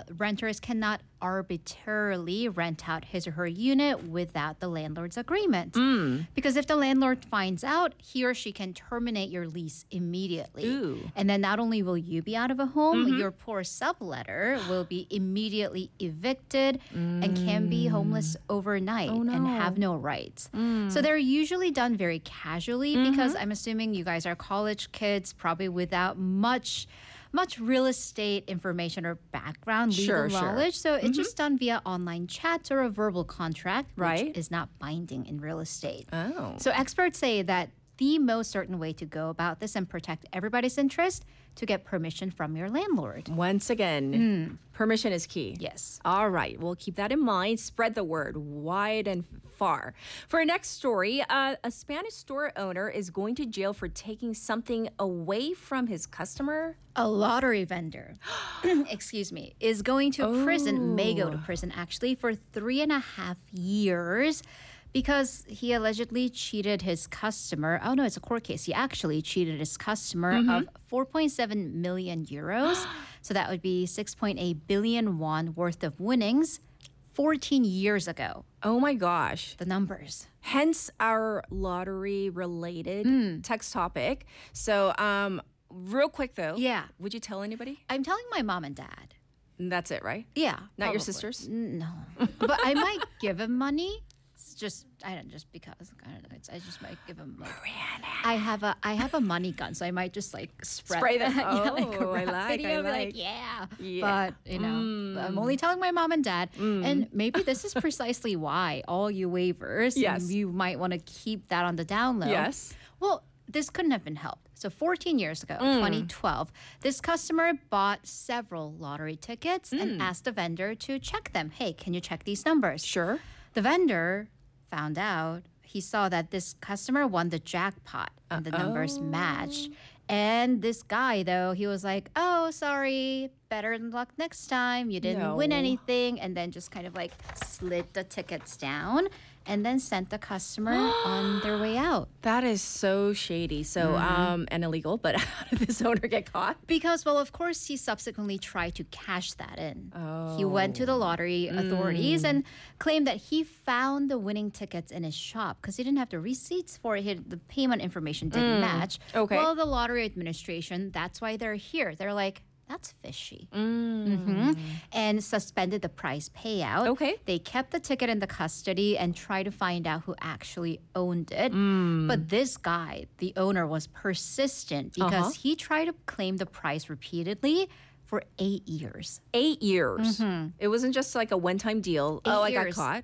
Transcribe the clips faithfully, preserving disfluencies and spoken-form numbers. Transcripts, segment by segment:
renters cannot arbitrarily rent out his or her unit without the landlord's agreement. Mm. Because if the landlord finds out, he or she can terminate your lease immediately. Ooh. And then not only will you be out of a home, Mm-hmm. your poor subletter will be immediately evicted and can be homeless overnight Oh, no. and have no rights. So they're usually done very casually Mm-hmm. because I'm assuming you guys are college kids, probably without much much real estate information or background legal Sure, sure. knowledge. So it's just done via online chats or a verbal contract, which Right. is not binding in real estate. Oh. So experts say that the most certain way to go about this and protect everybody's interest to get permission from your landlord. Once again, permission is key. Yes. All right, we'll keep that in mind. Spread the word wide and far. For our next story, uh, a Spanish store owner is going to jail for taking something away from his customer. A lottery vendor, excuse me, is going to prison, may go to prison actually, for three and a half years because he allegedly cheated his customer. Oh, no, it's a court case. He actually cheated his customer of four point seven million euros. So that would be six point eight billion won worth of winnings fourteen years ago. Oh my gosh. The numbers. Hence our lottery related text topic. So, um, real quick though. Yeah. Would you tell anybody? I'm telling my mom and dad. And that's it, right? Yeah. Not your probably. sisters? No. But I might give him money. It's just I don't just because I don't know. It's, I just might give him like I have a I have a money gun, so I might just like spread Spray them. yeah, like a Oh, I rap like, video, I be like, like. yeah. Yeah. But you know, I'm only telling my mom and dad, and maybe this is precisely why all you waivers, Yes. you might want to keep that on the down low. Yes. Well, this couldn't have been helped. So fourteen years ago, twenty twelve, this customer bought several lottery tickets and asked the vendor to check them. Hey, can you check these numbers? Sure. The vendor found out, he saw that this customer won the jackpot and the numbers matched. And this guy, though, he was like, oh, sorry, better luck next time. You didn't win No. anything. And then just kind of like slid the tickets down and then sent the customer on their way out. That is so shady. So, um, and illegal, but how did this owner get caught? Because, well, of course, he subsequently tried to cash that in. He went to the lottery authorities and claimed that he found the winning tickets in his shop because he didn't have the receipts for it. The payment information didn't match. Okay. Well, the lottery administration, that's why they're here. They're like, that's fishy. hmm And suspended the prize payout. Okay. They kept the ticket in the custody and tried to find out who actually owned it. But this guy, the owner, was persistent because Uh-huh. he tried to claim the prize repeatedly for eight years. Eight years. It wasn't just like a one-time deal. Eight oh, I years. got caught.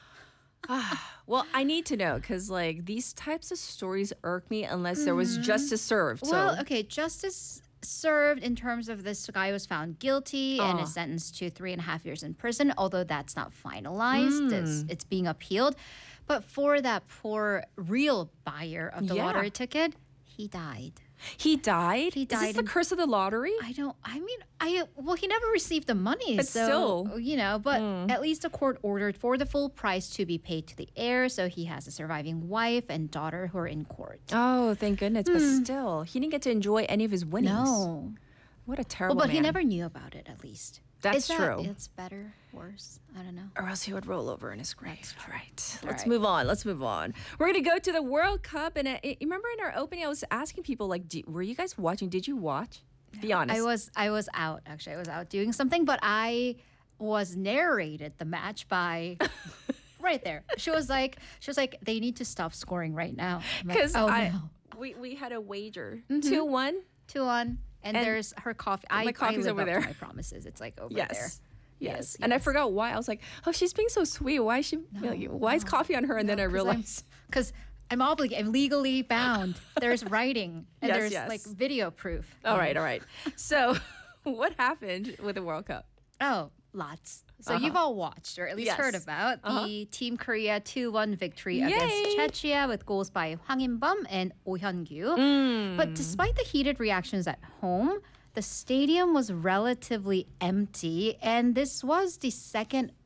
Ah, well, I need to know because like these types of stories irk me unless there was justice served. So. Well, okay, justice served in terms of this guy was found guilty and Oh. is sentenced to three and a half years in prison, although that's not finalized. It's, it's being appealed. But for that poor real buyer of the Yeah. lottery ticket, he died. He died? He Is died this the in- curse of the lottery? I don't, I mean, I, well, he never received the money. But so, still. you know, but at least the court ordered for the full price to be paid to the heir. So he has a surviving wife and daughter who are in court. Oh, thank goodness. But still, he didn't get to enjoy any of his winnings. No. What a Well, terrible but he man. never knew about it, at least. That's Is that- true. It's better, worse. I don't know. Or else he would roll over in his grave. All right. Let's right. move on. Let's move on. We're going to go to the World Cup. And uh, you remember in our opening, I was asking people, like, do, were you guys watching? Did you watch? Be honest. I was I was out actually. I was out doing something, but I was narrated the match by right there. She was like she was like they need to stop scoring right now. I'm like, Because oh I no. we, we had a wager. two one. Two on and, And there's her coffee. I, my coffee's I live over up to there. my promises. It's like over Yes. there. Yes. Yes, And I yes. forgot why. I was like, oh, she's being so sweet. Why is she? why is coffee on her? And then I realized. Because I'm obligated. I'm legally bound. There's writing and Yes, there's yes. like video proof. All right, all right. So, what happened with the World Cup? Oh, lots. So you've all watched or at least heard Yes. about Uh-huh. the Team Korea two one victory Yay. against Czechia with goals by Hwang In-bum and Oh Hyun-gyu. Mm. But despite the heated reactions at home, the stadium was relatively empty, and this was the second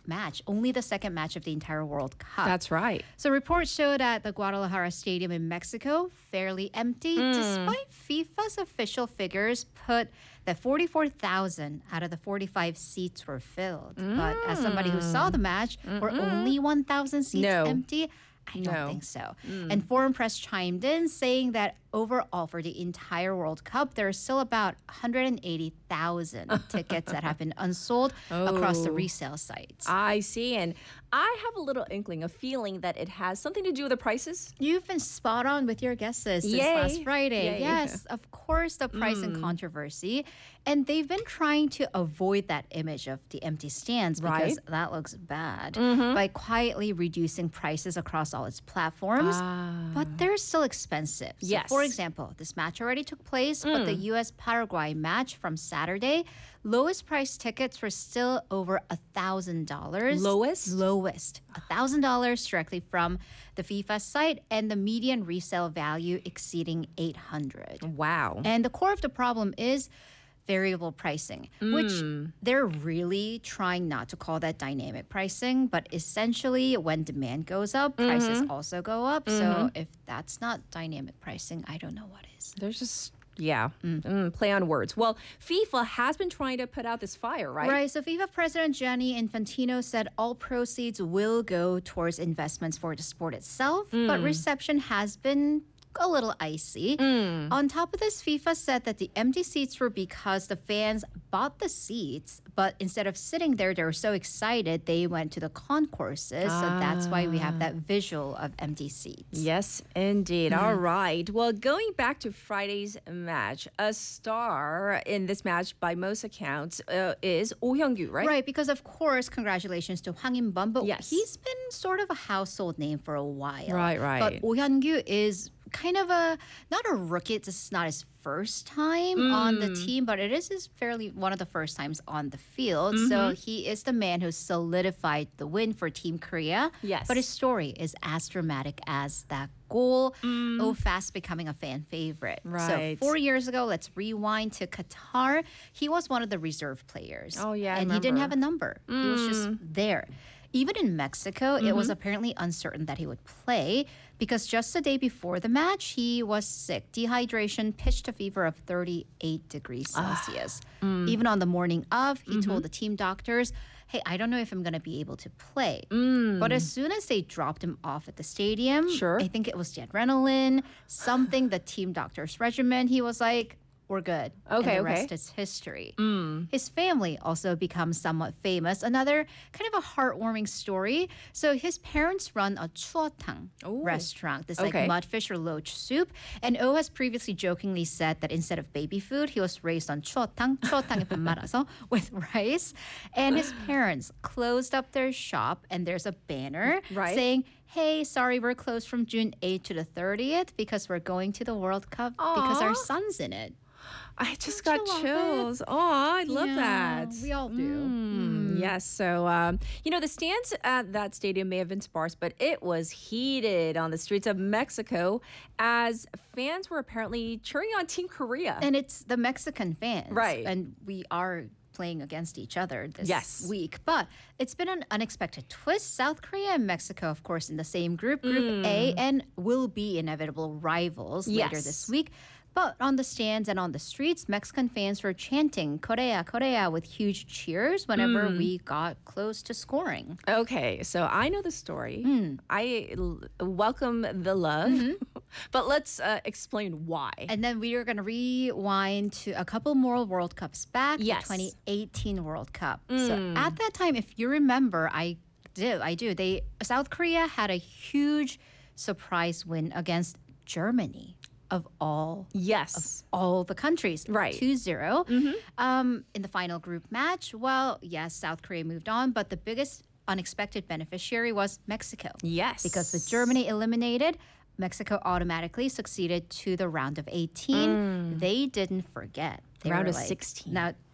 match, only the second match of the entire World Cup. That's right. So reports show that the Guadalajara Stadium in Mexico fairly empty, Mm. despite FIFA's official figures put that forty-four thousand out of the forty-five seats were filled. But as somebody who saw the match, were only one thousand seats No. empty? I don't No. think so. And foreign press chimed in saying that overall for the entire World Cup, there are still about one hundred eighty thousand tickets that have been unsold across the Oh. resale sites. I see. And I have a little inkling, a feeling that it has something to do with the prices. You've been spot on with your guesses since Yay. last Friday. Yay. Yes, of course, the price and controversy. And they've been trying to avoid that image of the empty stands because Right. that looks bad by quietly reducing prices across all its platforms. But they're still expensive. So Yes. for example, this match already took place, but the U S Paraguay match from Saturday, lowest price tickets were still over a thousand dollars. Lowest? Lowest, a thousand dollars directly from the FIFA site, and the median resale value exceeding eight hundred. Wow. And the core of the problem is variable pricing, which they're really trying not to call that dynamic pricing, but essentially when demand goes up, prices also go up. So if that's not dynamic pricing, I don't know what is. There's just, yeah, mm, play on words. Well, FIFA has been trying to put out this fire, right? Right. So FIFA President Gianni Infantino said all proceeds will go towards investments for the sport itself, but reception has been a little icy. On top of this, FIFA said that the empty seats were because the fans bought the seats, but instead of sitting there, they were so excited they went to the concourses. So that's why we have that visual of empty seats. Yes, indeed. All right. Well, going back to Friday's match, a star in this match, by most accounts, uh, is Oh Hyung-gyu, right? Right, because of course, congratulations to Hwang In-bum, but Yes. he's been sort of a household name for a while. Right, right. But Oh Hyun-gyu is kind of a, not a rookie, this is not his first time on the Mm. team, but it is his fairly one of the first times on the field. Mm-hmm. So he is the man who solidified the win for Team Korea. Yes. But his story is as dramatic as that goal. Oh, fast becoming a fan favorite. Mm. Right. So four years ago, let's rewind to Qatar. He was one of the reserve players. Oh, yeah, I And he didn't have remember. a number. He was just there. Even in Mexico, it Mm-hmm. was apparently uncertain that he would play because just the day before the match, he was sick. Dehydration pitched a fever of thirty-eight degrees Ah. Celsius. Mm. Even on the morning of, he Mm-hmm. told the team doctors, hey, I don't know if I'm going to be able to play. Mm. But as soon as they dropped him off at the stadium, Sure. I think it was the adrenaline, something the team doctors regimen, he was like, we're good. Okay, and the okay. rest is history. His family also becomes somewhat famous. Another kind of a heartwarming story. So his parents run a chuotang restaurant, this Okay. like mudfish or loach soup. And Oh has previously jokingly said that instead of baby food, he was raised on chuotang, chuotang이 밥 말아서, with rice. And his parents closed up their shop, and there's a banner Right. saying, hey, sorry, we're closed from June eighth to the thirtieth because we're going to the World Cup because our Aw. son's in it. I just Don't got you love chills. Oh, I love Yeah, that. we all do. Mm, Yes. So, um, you know, the stands at that stadium may have been sparse, but it was heated on the streets of Mexico as fans were apparently cheering on Team Korea. And it's the Mexican fans. Right. And we are playing against each other this Yes. week. But it's been an unexpected twist. South Korea and Mexico, of course, in the same group, Group A, and will be inevitable rivals later Yes. this week. But on the stands and on the streets, Mexican fans were chanting Korea, Korea with huge cheers whenever we got close to scoring. Okay, so I know the story. Hmm. I l- welcome the love, but let's uh, explain why. And then we are going to rewind to a couple more World Cups back, Yes. the twenty eighteen World Cup. So at that time, if you remember, I do, I do. They South Korea had a huge surprise win against Germany of all Yes. all the countries. Right. two zero. Um, in the final group match, well, yes, South Korea moved on, but the biggest unexpected beneficiary was Mexico. Yes. Because with Germany eliminated, Mexico automatically succeeded to the round of eighteen. They didn't forget. They Round were of like- sixteen. Now,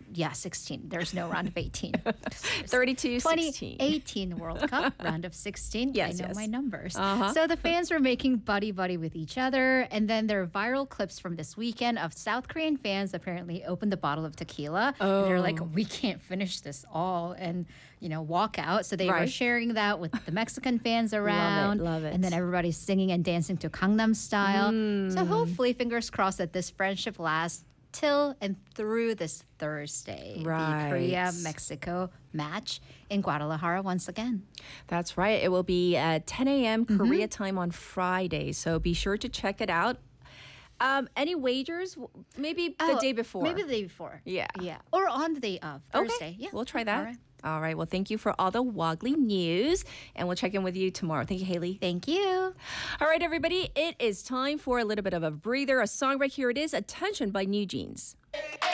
yeah, sixteen. There's no round of eighteen. thirty-two sixteen. twenty eighteen World Cup, round of sixteen. Yes, I know yes. my numbers. Uh-huh. So the fans were making buddy-buddy with each other. And then there are viral clips from this weekend of South Korean fans apparently opened the bottle of tequila. Oh. And they're like, we can't finish this all. And, you know, walk out. So they were Right. sharing that with the Mexican fans around. love it. And then everybody's singing and dancing to Gangnam Style. So hopefully, fingers crossed that this friendship lasts till and through this Thursday. Right. The Korea-Mexico match in Guadalajara once again. That's right. It will be at ten a.m. Korea time on Friday. So be sure to check it out. Um, any wagers? Maybe the Oh, day before. Maybe the day before. Yeah. Yeah. Or on the day of, Thursday. Okay. Yeah. We'll try that. All right. All right. Well, thank you for all the Woggly news. And we'll check in with you tomorrow. Thank you, Haley. Thank you. All right, everybody. It is time for a little bit of a breather, a song break. Here it is, Attention by New Jeans.